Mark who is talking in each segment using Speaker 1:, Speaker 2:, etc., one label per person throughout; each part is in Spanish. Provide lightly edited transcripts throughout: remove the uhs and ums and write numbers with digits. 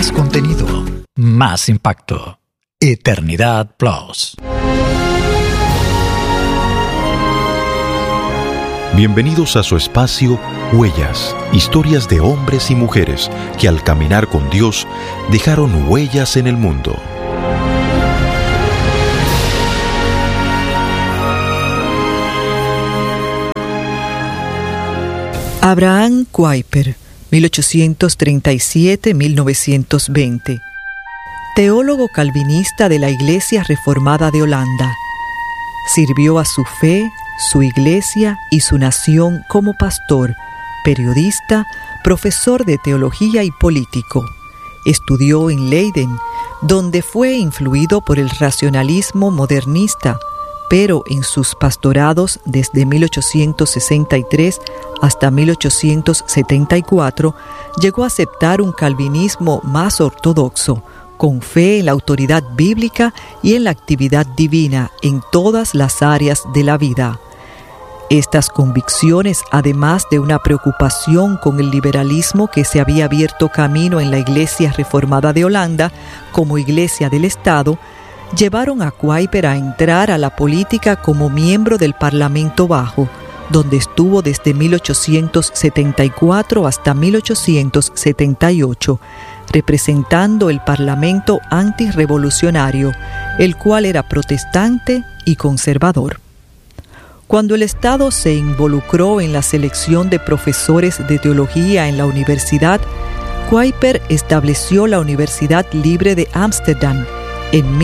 Speaker 1: Más contenido, más impacto. Eternidad Plus.
Speaker 2: Bienvenidos a su espacio Huellas, historias de hombres y mujeres que al caminar con Dios dejaron huellas en el mundo.
Speaker 3: Abraham Kuyper, 1837-1920, teólogo calvinista de la Iglesia Reformada de Holanda. Sirvió a su fe, su iglesia y su nación como pastor, periodista, profesor de teología y político. Estudió en Leiden, donde fue influido por el racionalismo modernista, pero en sus pastorados desde 1863 hasta 1874 llegó a aceptar un calvinismo más ortodoxo, con fe en la autoridad bíblica y en la actividad divina en todas las áreas de la vida. Estas convicciones, además de una preocupación con el liberalismo que se había abierto camino en la Iglesia Reformada de Holanda como Iglesia del Estado, llevaron a Kuyper a entrar a la política como miembro del Parlamento Bajo, donde estuvo desde 1874 hasta 1878, representando el Parlamento antirrevolucionario, el cual era protestante y conservador. Cuando el Estado se involucró en la selección de profesores de teología en la universidad, Kuyper estableció la Universidad Libre de Ámsterdam en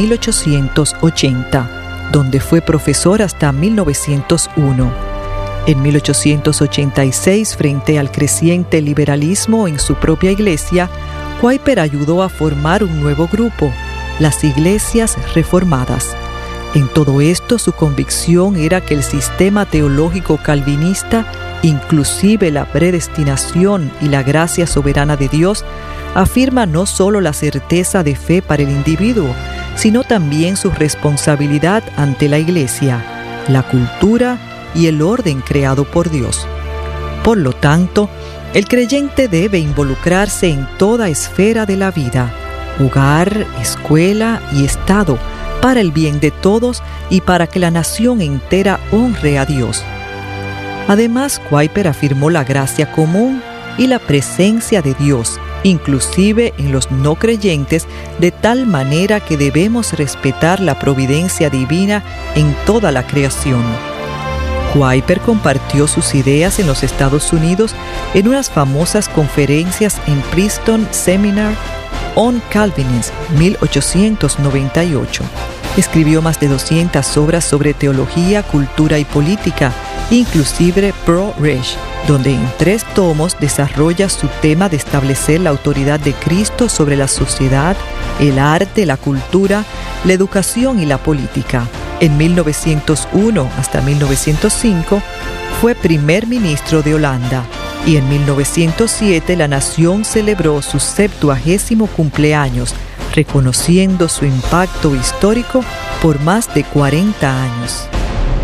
Speaker 3: 1880, donde fue profesor hasta 1901. En 1886, frente al creciente liberalismo en su propia iglesia, Kuyper ayudó a formar un nuevo grupo, las Iglesias Reformadas. En todo esto, su convicción era que el sistema teológico calvinista, inclusive la predestinación y la gracia soberana de Dios, afirma no solo la certeza de fe para el individuo, sino también su responsabilidad ante la Iglesia, la cultura y el orden creado por Dios. Por lo tanto, el creyente debe involucrarse en toda esfera de la vida, hogar, escuela y Estado, para el bien de todos y para que la nación entera honre a Dios. Además, Kuyper afirmó la gracia común y la presencia de Dios, inclusive en los no creyentes, de tal manera que debemos respetar la providencia divina en toda la creación. Kuyper compartió sus ideas en los Estados Unidos en unas famosas conferencias en Princeton Seminar on Calvinism, 1898. Escribió más de 200 obras sobre teología, cultura y política, inclusive Pro Rege, donde en 3 tomos desarrolla su tema de establecer la autoridad de Cristo sobre la sociedad, el arte, la cultura, la educación y la política. En 1901 hasta 1905 fue primer ministro de Holanda y en 1907 la nación celebró su 70º cumpleaños, reconociendo su impacto histórico por más de 40 años.